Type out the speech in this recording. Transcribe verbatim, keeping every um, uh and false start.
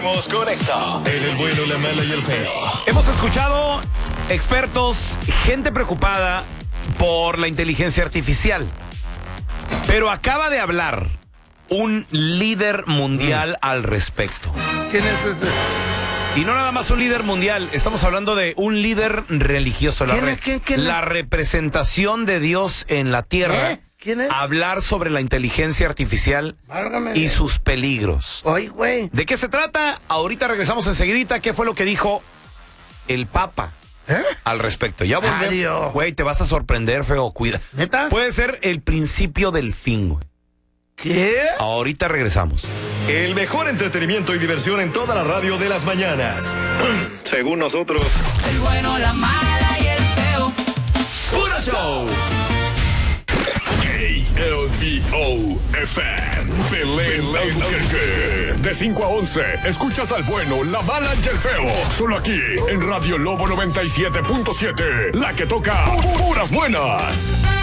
Con esto, en el bueno, la mala y el feo. Hemos escuchado expertos, gente preocupada por la inteligencia artificial. Pero acaba de hablar un líder mundial mm. al respecto. ¿Quién es ese? Y no nada más un líder mundial, estamos hablando de un líder religioso. La, ¿Quién re- es? ¿Quién, quién la es? representación de Dios en la tierra. ¿Eh? ¿Quién es? Hablar sobre la inteligencia artificial Válgame. y sus peligros. Oye, güey. ¿De qué se trata? Ahorita regresamos enseguidita. ¿Qué fue lo que dijo el Papa ¿Eh? al respecto? Ya volvemos. Adiós. Güey, te vas a sorprender, feo. Cuida. ¿Neta? Puede ser el principio del fin, güey. ¿Qué? Ahorita regresamos. El mejor entretenimiento y diversión en toda la radio de las mañanas. Según nosotros. El bueno, la mala y el feo. ¡Puro show! A L V O F M, Belén Albuquerque. De cinco a once, escuchas al bueno, la mala y el feo. Solo aquí, en Radio Lobo noventa y siete punto siete. La que toca puras buenas.